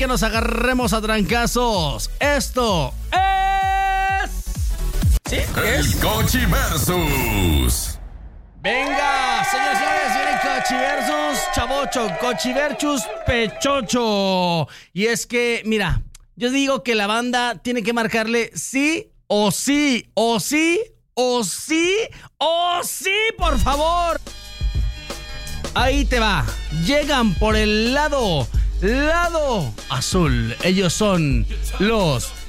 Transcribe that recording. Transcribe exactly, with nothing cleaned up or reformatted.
que nos agarremos a trancazos. Esto es... ¿Sí? El Cochi Versus. Venga, señores, señores, viene Cochi Versus Chavocho, Cochi Versus Pechocho. Y es que, mira, yo digo que la banda tiene que marcarle sí o sí, o sí, o sí, o sí, por favor. Ahí te va. Llegan por el lado, lado azul. Ellos son los